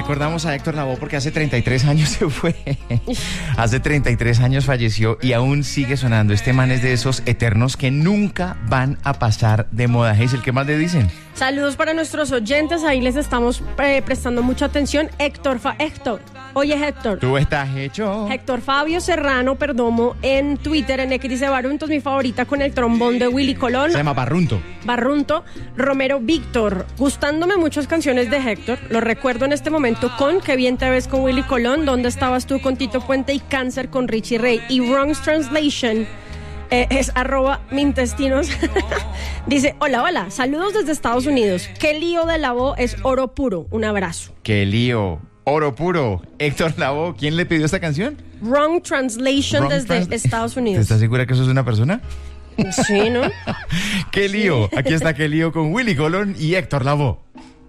recordamos a Héctor Lavoe porque hace 33 años se fue. Hace 33 años falleció y aún sigue sonando. Este man es de esos eternos que nunca van a pasar de moda. Hazel, ¿qué más le dicen? Saludos para nuestros oyentes, ahí les estamos prestando mucha atención. Héctor, oye Héctor. Tú estás hecho. Héctor Fabio Serrano Perdomo en Twitter, en X dice Barunto es mi favorita con el trombón de Willy Colón. Se llama Barrunto. Romero Víctor, gustándome muchas canciones de Héctor, lo recuerdo en este momento con Qué bien te ves con Willy Colón, ¿Dónde estabas tú con Tito Puente y Cáncer con Richie Ray? Y Wrong's Translation es @mintestinos. Dice, hola, saludos desde Estados Unidos. Qué lío de Lavoe es oro puro. Un abrazo. Qué lío. Oro puro. Héctor Lavoe, ¿quién le pidió esta canción? Wrong Translation desde Estados Unidos. ¿Estás segura que eso es una persona? Sí, ¿no? Qué lío. Aquí está Qué lío con Willy Colón y Héctor Lavoe.